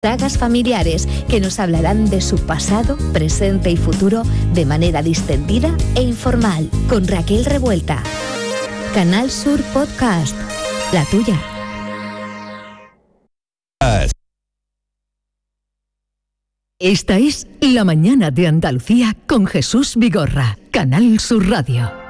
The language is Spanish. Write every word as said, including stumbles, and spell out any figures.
Sagas familiares que nos hablarán de su pasado, presente y futuro de manera distendida e informal. Con Raquel Revuelta. Canal Sur Podcast. La tuya. Esta es La Mañana de Andalucía con Jesús Vigorra. Canal Sur Radio.